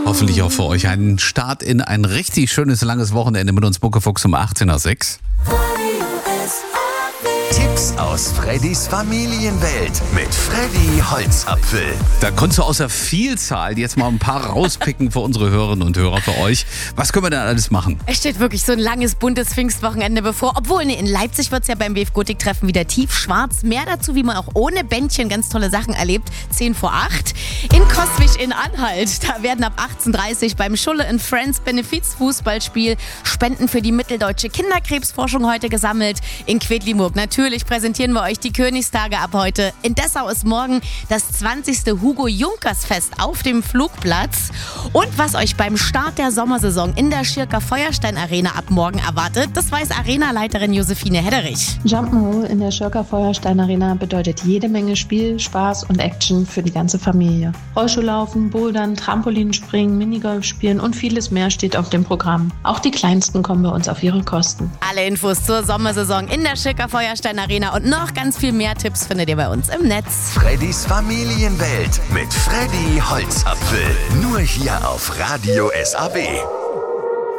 Hoffentlich auch für euch einen Start in ein richtig schönes, langes Wochenende mit uns Muckefuchs um 18:06 Uhr. Tipps aus Freddys Familienwelt mit Freddy Holzapfel. Da konntest du aus der Vielzahl jetzt mal ein paar rauspicken für unsere Hörerinnen und Hörer, für euch. Was können wir denn alles machen? Es steht wirklich so ein langes, buntes Pfingstwochenende bevor. Obwohl, in Leipzig wird es ja beim BF Gotik-Treffen wieder tiefschwarz. Mehr dazu, wie man auch ohne Bändchen ganz tolle Sachen erlebt. 7:50. In Coswig in Anhalt, da werden ab 18:30 Uhr beim Schulle and Friends Benefizfußballspiel Spenden für die mitteldeutsche Kinderkrebsforschung heute gesammelt. In Quedlinburg natürlich präsentieren wir euch die Königstage ab heute. In Dessau ist morgen das 20. Hugo-Junkers-Fest auf dem Flugplatz. Und was euch beim Start der Sommersaison in der Schirker Feuerstein Arena ab morgen erwartet, das weiß Arenaleiterin Josephine Hedderich. Jump'n'Roll in der Schirker Feuerstein Arena bedeutet jede Menge Spiel, Spaß und Action für die ganze Familie. Rollschuhlaufen, Bouldern, Trampolinspringen, Minigolf spielen und vieles mehr steht auf dem Programm. Auch die Kleinsten kommen bei uns auf ihre Kosten. Alle Infos zur Sommersaison in der Schirker Feuerstein Arena und noch ganz viel mehr Tipps findet ihr bei uns im Netz. Freddys Familienwelt mit Freddy Holzapfel. Nur hier auf Radio SAB.